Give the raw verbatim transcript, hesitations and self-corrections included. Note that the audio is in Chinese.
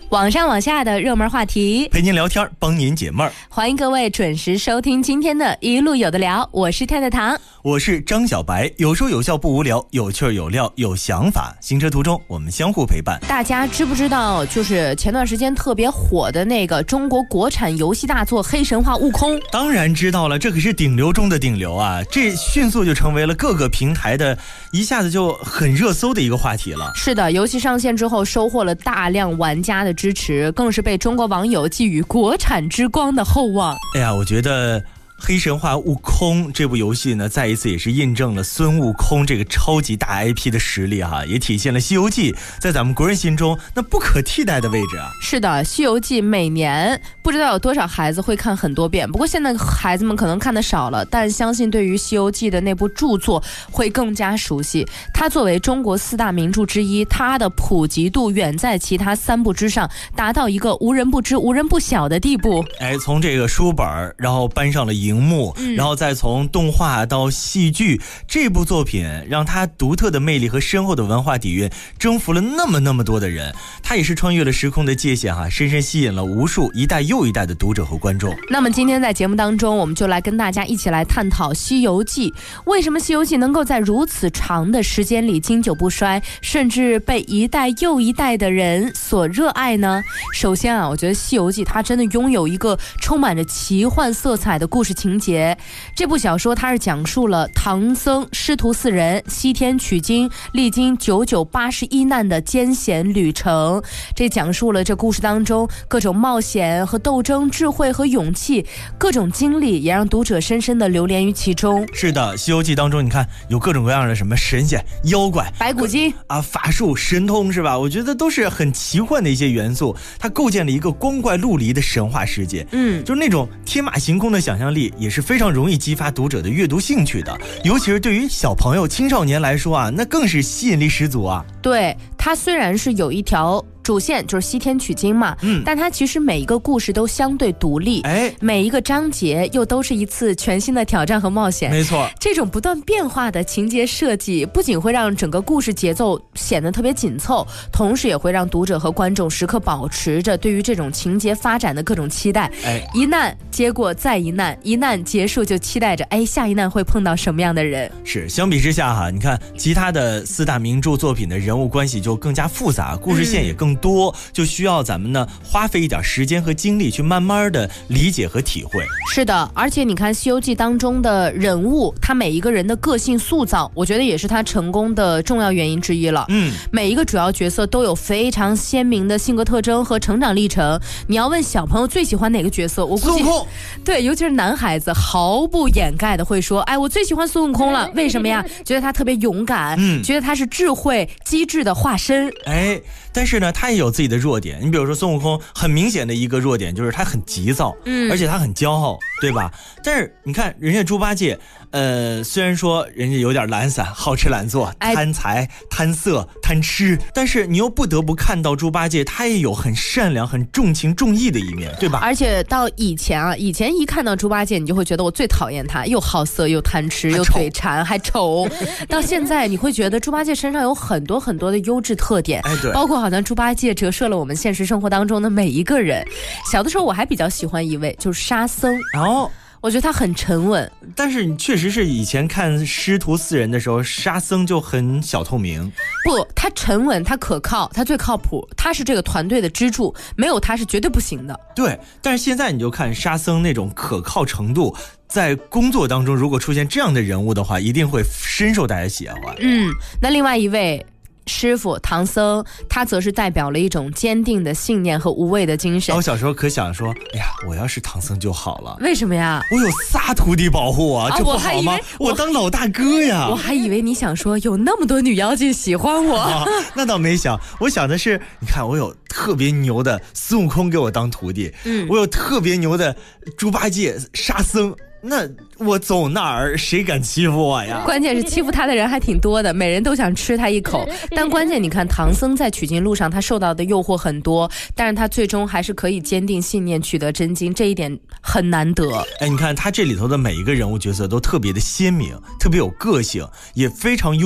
网上网下的热门话题， 陪您聊天，帮您解闷儿。 欢迎各位准时收听今天的一路有的聊，我是太太糖， 我是张小白，有说有笑不无聊，有趣有料有想法，行车途中我们相互陪伴。 大家知不知道，就是前段时间特别火的那个中国国产游戏大作《黑神话：悟空》？ 当然知道了，这可是顶流中的顶流啊！这迅速就成为了各个平台的一下子就很热搜的一个话题了。 是的，游戏上线之后收获了大量玩家的支持，更是被中国网友寄予国产之光的厚望。 哎呀，我觉得黑神话悟空这部游戏呢，再一次也是印证了孙悟空这个超级大 I P 的实力哈，也体现了西游记在咱们国人心中那不可替代的位置啊。 是的，西游记每年不知道有多少孩子会看很多遍，不过现在孩子们可能看得少了，但相信对于西游记的那部著作会更加熟悉。它作为中国四大名著之一，它的普及度远在其他三部之上，达到一个无人不知无人不晓的地步。 哎，从这个书本然后搬上了荧幕、嗯、然后再从动画到戏剧，这部作品让它独特的魅力和深厚的文化底蕴征服了那么那么多的人，它也是穿越了时空的界限哈，深深吸引了无数一代又一代的读者和观众。 那么今天在节目当中，我们就来跟大家一起来探讨西游记，为什么西游记能够在如此长的时间里经久不衰，甚至被一代又一代的人所热爱呢？首先啊，我觉得西游记它真的拥有一个充满着奇幻色彩的故事情节。这部小说它是讲述了唐僧师徒四人西天取经，历经九九八十一难的艰险旅程。这讲述了这故事当中各种冒险和斗争，智慧和勇气，各种经历也让读者深深的流连于其中。 是的，西游记当中你看有各种各样的什么神仙妖怪白骨精啊，法术神通，是吧？我觉得都是很奇幻的一些元素，它构建了一个光怪陆离的神话世界。嗯，就是那种天马行空的想象力也是非常容易激发读者的阅读兴趣的，尤其是对于小朋友青少年来说啊，那更是吸引力十足啊。 对，它虽然是有一条主线就是西天取经嘛，嗯，但它其实每一个故事都相对独立，哎，每一个章节又都是一次全新的挑战和冒险。 没错， 这种不断变化的情节设计，不仅会让整个故事节奏显得特别紧凑，同时也会让读者和观众时刻保持着对于这种情节发展的各种期待。哎，一难接过再一难，一难结束就期待着，哎，下一难会碰到什么样的人？ 是，相比之下哈，你看其他的四大名著作品的人物关系就更加复杂，故事线也更多，嗯，就需要咱们呢花费一点时间和精力去慢慢的理解和体会。 是的，而且你看《西游记》当中的人物，他每一个人的个性塑造，我觉得也是他成功的重要原因之一了。嗯，每一个主要角色都有非常鲜明的性格特征和成长历程。你要问小朋友最喜欢哪个角色，我估计孙悟空， 对，尤其是男孩子毫不掩盖的会说，哎，我最喜欢孙悟空了。为什么呀？觉得他特别勇敢，嗯，觉得他是智慧机智的化身。 哎，但是呢，他也有自己的弱点。你比如说孙悟空很明显的一个弱点就是他很急躁，嗯，而且他很骄傲，对吧？但是你看人家猪八戒，呃，虽然说人家有点懒散，好吃懒做，贪财、贪色、贪吃，但是你又不得不看到猪八戒他也有很善良、很重情重义的一面，对吧？ 而且到以前啊，以前一看到猪八戒，你就会觉得我最讨厌他，又好色又贪吃又嘴馋还丑。到现在你会觉得猪八戒身上有很多很多的优质特点，哎，对，包括好像猪八戒折射了我们现实生活当中的每一个人。小的时候我还比较喜欢一位，就是沙僧。哦，我觉得他很沉稳， 但是你确实是以前看师徒四人的时候，沙僧就很小透明。 不，他沉稳，他可靠，他最靠谱，他是这个团队的支柱，没有他是绝对不行的。 对，但是现在你就看沙僧那种可靠程度，在工作当中如果出现这样的人物的话，一定会深受大家喜欢。 嗯，那另外一位师傅唐僧，他则是代表了一种坚定的信念和无畏的精神。 我小时候可想说，哎呀，我要是唐僧就好了。 为什么呀？ 我有仨徒弟保护啊，这不好吗？我, 我当老大哥呀。 我还以为你想说有那么多女妖精喜欢我、啊、 那倒没想，我想的是，你看我有特别牛的孙悟空给我当徒弟，嗯，我有特别牛的猪八戒、沙僧，那我走哪儿谁敢欺负我呀？ 关键是欺负他的人还挺多的，每人都想吃他一口。但关键你看唐僧在取经路上他受到的诱惑很多，但是他最终还是可以坚定信念取得真经，这一点很难得。 哎，你看他这里头的每一个人物角色都特别的鲜明，特别有个性，也非常拥